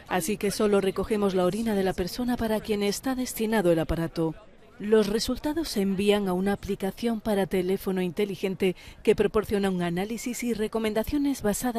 Así que solo recogemos la orina de la persona para quien está destinado el aparato. Los resultados se envían a una aplicación para teléfono inteligente que proporciona un análisis y recomendaciones basadas